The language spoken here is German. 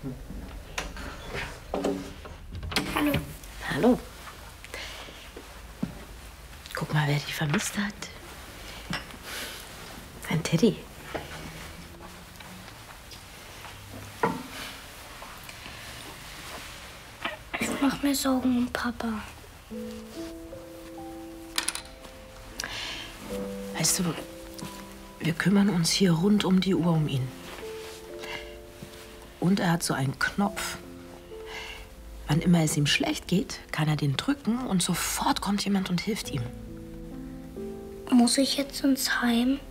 Hallo. Hallo. Guck mal, wer dich vermisst hat. Ein Teddy. Ich mach mir Sorgen um Papa. Weißt du, wir kümmern uns hier rund um die Uhr um ihn. Und er hat so einen Knopf. Wann immer es ihm schlecht geht, kann er den drücken und sofort kommt jemand und hilft ihm. Muss ich jetzt ins Heim?